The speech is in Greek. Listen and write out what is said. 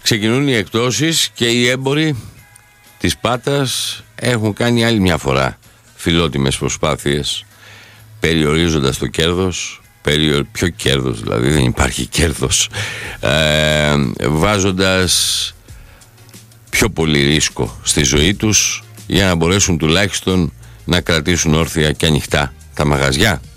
Ξεκινούν οι εκπτώσεις και οι έμποροι της Πάτρας έχουν κάνει άλλη μια φορά φιλότιμες προσπάθειες, περιορίζοντας το κέρδος, ποιο κέρδος δηλαδή, δεν υπάρχει κέρδος, βάζοντας πιο πολύ ρίσκο στη ζωή τους για να μπορέσουν τουλάχιστον να κρατήσουν όρθια και ανοιχτά τα μαγαζιά.